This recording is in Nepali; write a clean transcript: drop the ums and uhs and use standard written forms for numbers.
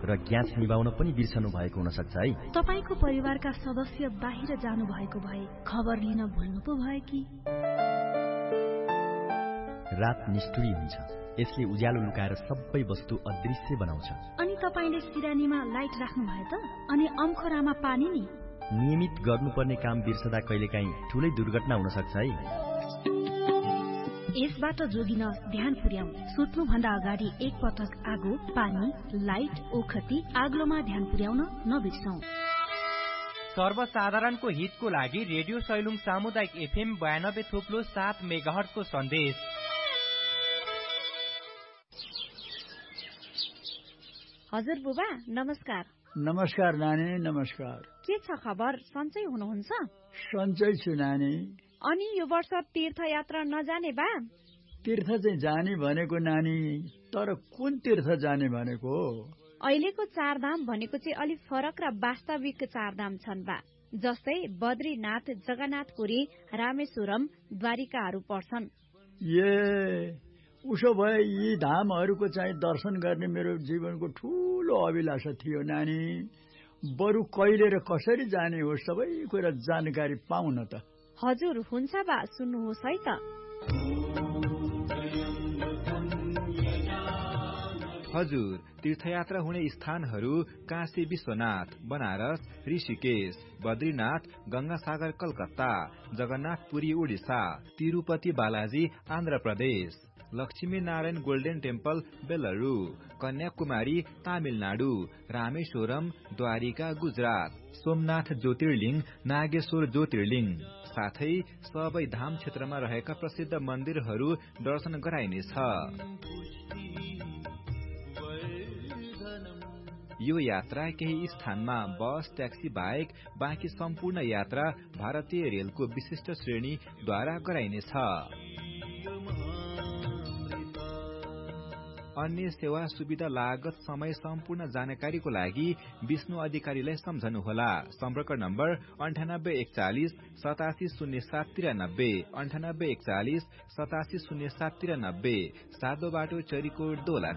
र ग्यास निभाउन पनि बिर्सनु भएको हुन सक्छ है। तपाईको परिवारका सदस्य बाहिर जानु भएको भए खबर लिन भुल्नु पो भयो कि? रात निष्ठुरी हुन्छ, यसले उज्यालो लुकाएर सबै वस्तु अदृश्य बनाउँछ। अनि तपाईले सिरानीमा लाइट राख्नु भयो त? अनि अम्खोरामा पानी नि? नियमित गर्नुपर्ने काम बिर्सदा कहिलेकाहीँ ठूलै दुर्घटना हुन सक्छ है। यसबाट जोगिन ध्यान पुर्याउँ। सुत्नुभन्दा अगाडि एक पटक आगो, पानी, लाइट, ओखती, आग्लोमा ध्यान पुर्याउन नबिर्सौं। सर्वसाधारणको हितको लागि रेडियो सैलुङ सामुदायिक FM 92.7 मेगाहर्ज को सन्देश। हजुर बुबा, नमस्कार। नमस्कार नानी, नमस्कार। के छ खबर? सन्चै हुनुहुन्छ? सन्चै छु नानी। अनि यो वर्ष तीर्थयात्रा नजाने बा? तीर्थ चाहिँ जाने भनेको नानी, तर कुन तीर्थ जाने भनेको? अहिलेको चारधाम भनेको चाहिँ अलिक फरक र वास्तविक चारधाम छन् बा। जस्तै बद्रीनाथ, जगन्नाथपुरी, रामेश्वरम, द्वारिकाहरू पर्छन्। उसो भए यी धामहरूको चाहिँ दर्शन गर्ने मेरो जीवनको ठूलो अभिलाषा थियो नानी। बरु कहिले र कसरी जाने हो सबै कुरा जानकारी पाउन त। हजुर, हुन्छ बा, सुन्नुहोस् है त। हजुर, तीर्थयात्रा हुने स्थानहरू काशी विश्वनाथ, बनारस, ऋषिकेश, बद्रीनाथ, गंगासागर कलकत्ता, जगन्नाथपुरी उडिसा, तिरुपति बालाजी आन्ध्र प्रदेश, लक्ष्मी नारायण गोल्डन टेम्पल बेलुरू, कन्याकुमारी तामिलनाडु, रामेश्वरम द्वारिका गुजरात, सोमनाथ ज्योतिर्लिङ, नागेश्वर ज्योतिर्लिङ, साथै सबै धाम क्षेत्रमा रहेका प्रसिद्ध मन्दिरहरू दर्शन गराइनेछ। यो यात्रा केही स्थानमा बस, ट्याक्सी बाहेक बाँकी सम्पूर्ण यात्रा भारतीय रेलको विशिष्ट श्रेणीद्वारा गराइनेछ। अन्य सेवा सुविधा लागत समय सम्पूर्ण जानकारीको लागि विष्णु अधिकारीलाई सम्झनुहोला। सम्पर्क नम्बर 9841 870793 9841 870793, सादो बाटो चरीकोट दोलखा।